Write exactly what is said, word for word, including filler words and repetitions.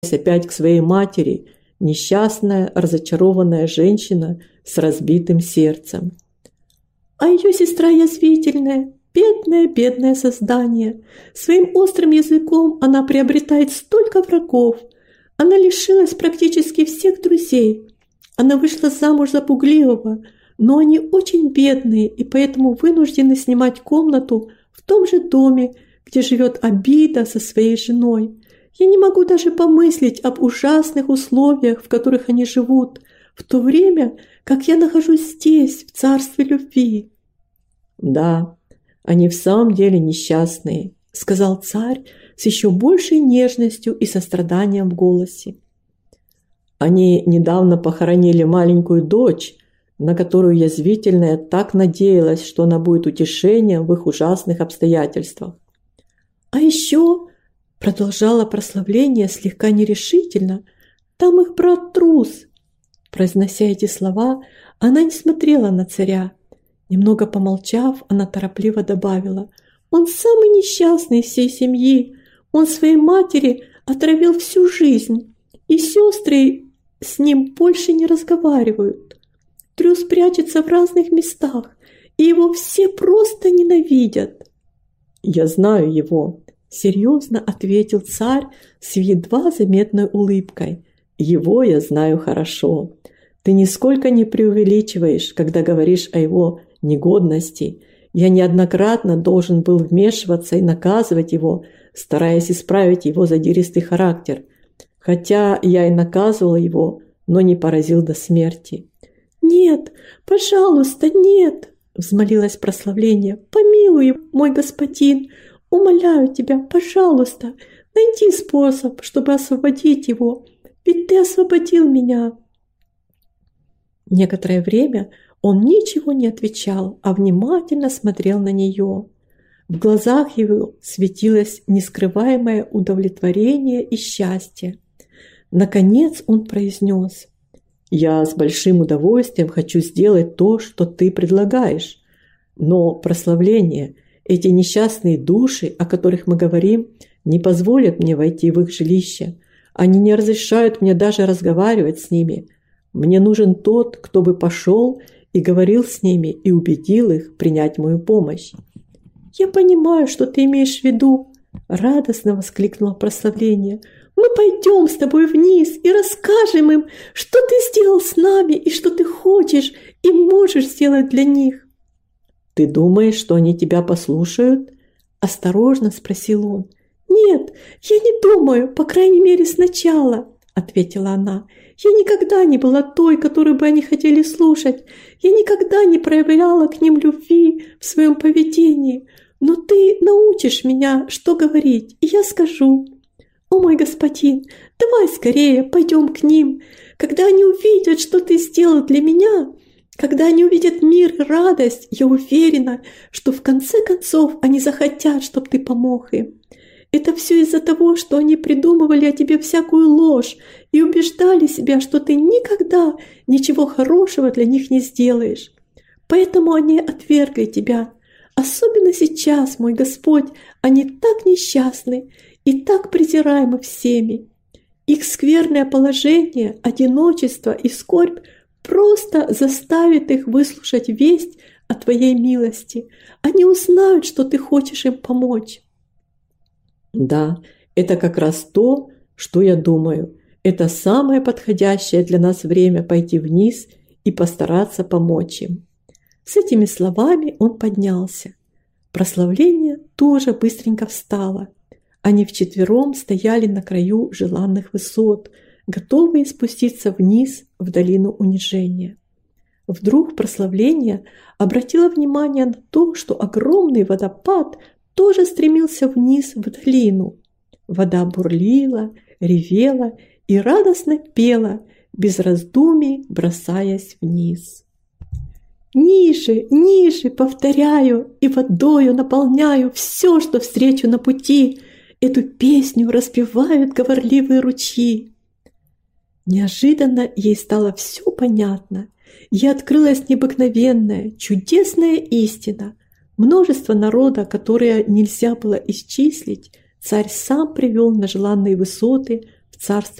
опять к своей матери, несчастная, разочарованная женщина с разбитым сердцем. А ее сестра язвительная, бедное, бедное создание. Своим острым языком она приобретает столько врагов. Она лишилась практически всех друзей. Она вышла замуж за пугливого, но они очень бедные и поэтому вынуждены снимать комнату в том же доме, где живет Абида со своей женой. Я не могу даже помыслить об ужасных условиях, в которых они живут, в то время, как я нахожусь здесь, в царстве любви. Да, они в самом деле несчастные, сказал царь с еще большей нежностью и состраданием в голосе. Они недавно похоронили маленькую дочь, на которую язвительная так надеялась, что она будет утешением в их ужасных обстоятельствах. А еще, продолжала прославление слегка нерешительно, там их брат трус. Произнося эти слова, она не смотрела на царя. Немного помолчав, она торопливо добавила: «Он самый несчастный из всей семьи. Он своей матери отравил всю жизнь, и сестры с ним больше не разговаривают. Трус прячется в разных местах, и его все просто ненавидят». «Я знаю его», — серьезно ответил царь с едва заметной улыбкой. «Его я знаю хорошо. Ты нисколько не преувеличиваешь, когда говоришь о его негодности. Я неоднократно должен был вмешиваться и наказывать его, стараясь исправить его задиристый характер. Хотя я и наказывал его, но не поразил до смерти». «Нет, пожалуйста, нет!» — взмолилась прославление. «Помилуй, мой господин, умоляю тебя, пожалуйста, найди способ, чтобы освободить его, ведь ты освободил меня». Некоторое время он ничего не отвечал, а внимательно смотрел на нее. В глазах его светилось нескрываемое удовлетворение и счастье. Наконец он произнес: «Я с большим удовольствием хочу сделать то, что ты предлагаешь. Но прославление, эти несчастные души, о которых мы говорим, не позволят мне войти в их жилище. Они не разрешают мне даже разговаривать с ними. Мне нужен тот, кто бы пошел и говорил с ними и убедил их принять мою помощь». «Я понимаю, что ты имеешь в виду», — радостно воскликнула прославление. «Мы пойдем с тобой вниз и расскажем им, что ты сделал с нами и что ты хочешь и можешь сделать для них». «Ты думаешь, что они тебя послушают?» – осторожно спросил он. «Нет, я не думаю, по крайней мере сначала», – ответила она. «Я никогда не была той, которую бы они хотели слушать. Я никогда не проявляла к ним любви в своем поведении. Но ты научишь меня, что говорить, и я скажу. О, мой господин, давай скорее пойдем к ним. Когда они увидят, что ты сделал для меня, когда они увидят мир и радость, я уверена, что в конце концов они захотят, чтобы ты помог им. Это все из-за того, что они придумывали о тебе всякую ложь и убеждали себя, что ты никогда ничего хорошего для них не сделаешь. Поэтому они отвергли тебя. Особенно сейчас, мой Господь, они так несчастны и так презираемы всеми. Их скверное положение, одиночество и скорбь просто заставит их выслушать весть о твоей милости. Они узнают, что ты хочешь им помочь». «Да, это как раз то, что я думаю. Это самое подходящее для нас время пойти вниз и постараться помочь им». С этими словами он поднялся. Прославление тоже быстренько встало. Они вчетвером стояли на краю желанных высот, готовые спуститься вниз в долину унижения. Вдруг прославление обратило внимание на то, что огромный водопад тоже стремился вниз в долину. Вода бурлила, ревела и радостно пела, без раздумий бросаясь вниз. «Ниже, ниже, повторяю, и водою наполняю все, что встречу на пути. Эту песню распевают говорливые ручьи». Неожиданно ей стало все понятно. Ей открылась необыкновенная, чудесная истина. Множество народа, которое нельзя было исчислить, царь сам привел на желанные высоты в царство